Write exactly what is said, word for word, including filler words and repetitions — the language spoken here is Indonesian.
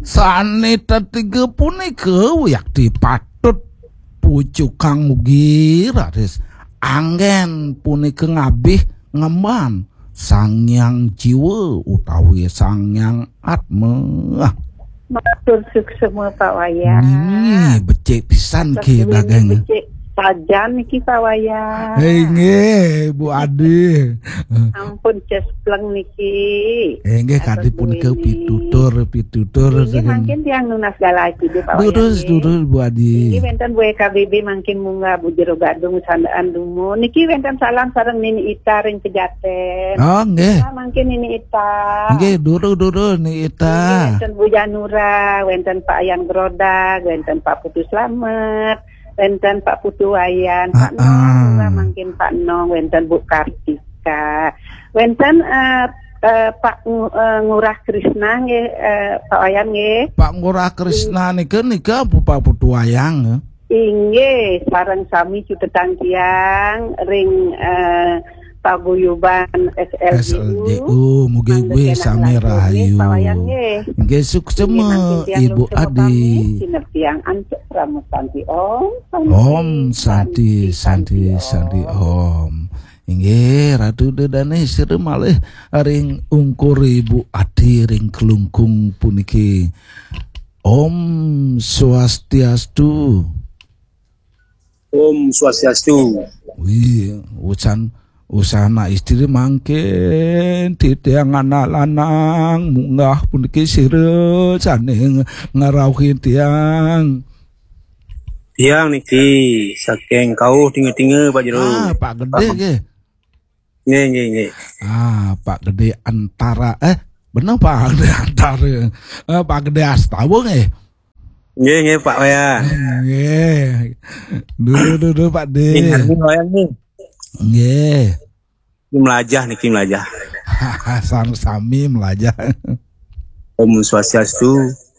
Saneta tiga punika yak dipatut pucuk kang mugi raris anggen punika ngabih ngemban sangyang jiwa utawi sangyang atma. Matur suksema Pak Wayan. Ini becik pisan ki dagang. Becik sajan niki Pak Wayan. Hei nggih Bu Ade. Ampun cespleng niki. Eh nggih kadi punika pitutur pitutur Ini mungkin tiang nunas galaki deh Pak Wayan. Durus durus Bu Ade. Niki wenten Bu K B B mungkin munggah Bu Jero Gadung sandaan dumu. Niki wenten salam sareng Nini Ita ring Pejaten. Oh nggih. Mungkin Nini Ita. Nggih duru duru Nini Ita. Wenten Bu Janura, wenten Pak Ayan Grodag, wenten Pak Putu Slamet. Wenten Pak Putu Wayan, Pak ah, Nong, ah. mungkin Pak Nong, wenten Bu Kartika, wenten uh, uh, Pak uh, Ngurah Krisna nggih, uh, Pak Wayan nggih. Pak Ngurah Krisna nika nika Pak Putu Wayang. Inggih, sareng sami cutetan tiang ring uh, paguyuban S L J U, mugi gue sami rahayu. Nggih suksema Ibu Adi. Tiang ancek Ramusanti Om. Om Santi Santi Santi Om. Inggih Ratu Dedane sire malih ring ungkur Ibu Adi ring kelungkung puniki. Om Swastiastu. Om Swastiastu. Wih, ucan usana istri mangkin titiang anak lanang munggah puniki sire saning ngarauhin tiang. Tiang niki saking kau tinggal-tinggal Pak Jero. Ah, Pak Gede nggih. Nggih nggih nggih. Ah, Pak Gede antara eh bener Pak Gede antara eh, Pak Gede Astawa nggih. Nggih nggih Pak Wayan. Nggih. Dulu dulu Pak De. Ini Wayan nih. Nggih. Melajah niki melajah. Sang sami melajah. Om Swastiastu.